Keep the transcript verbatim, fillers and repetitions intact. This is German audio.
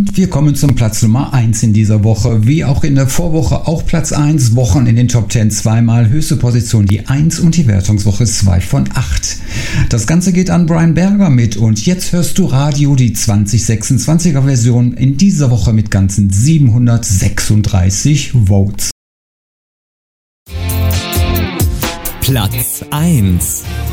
Und wir kommen zum Platz Nummer eins in dieser Woche. Wie auch in der Vorwoche auch Platz eins, Wochen in den Top zehn zweimal, höchste Position die eins und die Wertungswoche zwei von acht. Das Ganze geht an Brian Berger mit und jetzt hörst du Radio, die zwanzig sechsundzwanziger Version in dieser Woche mit ganzen siebenhundertsechsunddreißig Votes. Platz eins.